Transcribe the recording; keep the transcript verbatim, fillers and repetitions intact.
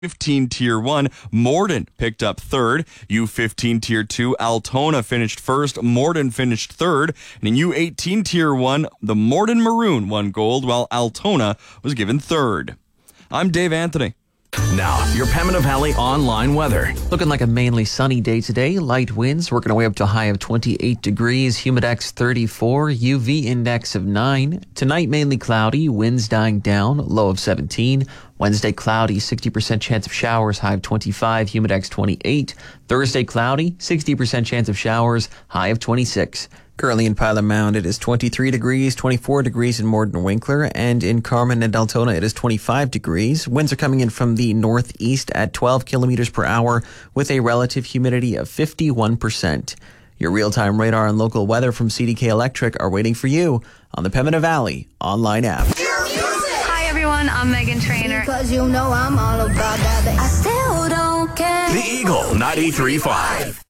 fifteen Tier one, Morden picked up third. U fifteen Tier two, Altona finished first. Morden finished third. And in U eighteen Tier one, the Morden Maroon won gold, while Altona was given third. I'm Dave Anthony. Now, your Pembina Valley online weather. Looking like a mainly sunny day today. Light winds working our way up to a high of twenty-eight degrees. Humidex thirty-four. U V index of nine. Tonight, mainly cloudy. Winds dying down. Low of seventeen. Wednesday, cloudy. sixty percent chance of showers. High of twenty-five. Humidex twenty-eight. Thursday, cloudy. sixty percent chance of showers. High of twenty-six. Currently in Pilot Mound, it is twenty-three degrees, twenty-four degrees in Morden Winkler, and in Carmen and Altona, it is twenty-five degrees. Winds are coming in from the northeast at twelve kilometers per hour with a relative humidity of fifty-one percent. Your real-time radar and local weather from C D K Electric are waiting for you on the Pembina Valley online app. Hi, everyone. I'm Megan Trainor. Because you know I'm all about that. I still don't care. The Eagle ninety-three point five.